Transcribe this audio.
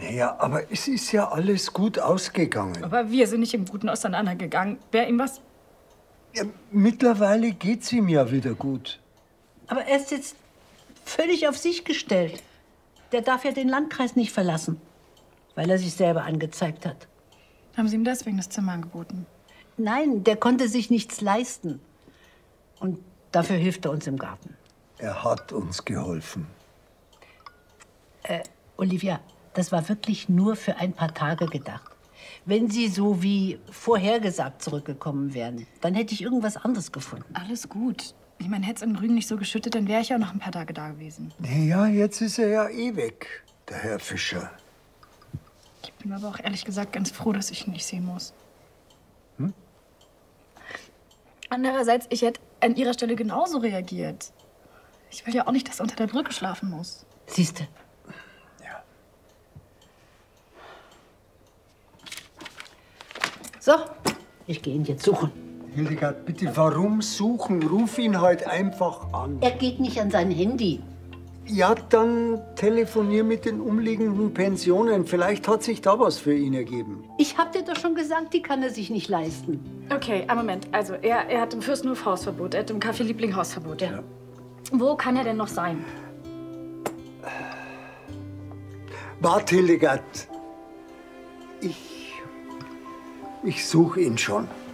Naja, aber es ist ja alles gut ausgegangen. Aber wir sind nicht im Guten auseinandergegangen. Wäre ihm was? Ja, mittlerweile geht's ihm ja wieder gut. Aber er ist jetzt völlig auf sich gestellt. Der darf ja den Landkreis nicht verlassen, weil er sich selber angezeigt hat. Haben Sie ihm deswegen das Zimmer angeboten? Nein, der konnte sich nichts leisten. Und dafür hilft er uns im Garten. Er hat uns geholfen. Olivia, das war wirklich nur für ein paar Tage gedacht. Wenn Sie so wie vorhergesagt zurückgekommen wären, dann hätte ich irgendwas anderes gefunden. Alles gut. Ich meine, hätte es in Rügen nicht so geschüttet, dann wäre ich ja noch ein paar Tage da gewesen. Ja, jetzt ist er ja eh weg, der Herr Fischer. Ich bin aber auch ehrlich gesagt ganz froh, dass ich ihn nicht sehen muss. Andererseits, ich hätte an Ihrer Stelle genauso reagiert. Ich will ja auch nicht, dass er unter der Brücke schlafen muss. Siehste. Ja. So, ich gehe ihn jetzt suchen. Hildegard, bitte, warum suchen? Ruf ihn halt einfach an. Er geht nicht an sein Handy. Ja, dann telefonier mit den umliegenden Pensionen. Vielleicht hat sich da was für ihn ergeben. Ich hab dir doch schon gesagt, die kann er sich nicht leisten. Okay, einen Moment. Also, er hat im Fürstenhof Hausverbot. Er hat im Café Liebling Hausverbot. Ja. Wo kann er denn noch sein? Wart, Hildegard. Ich suche ihn schon.